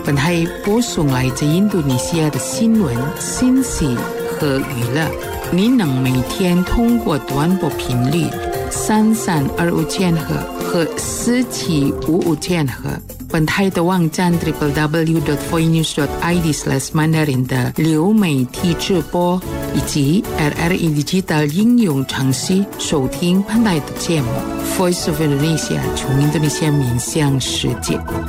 本台播送来自印度尼西亚的新闻、信息和娱乐。你能每天通过短波频率3325千赫和4755千赫，本台的网站 www.voinews.id/mandarin 的流媒体直播，以及 RRI Digital 应用程序收听本台的节目 Voice of Indonesia 从印度尼西亚面向世界。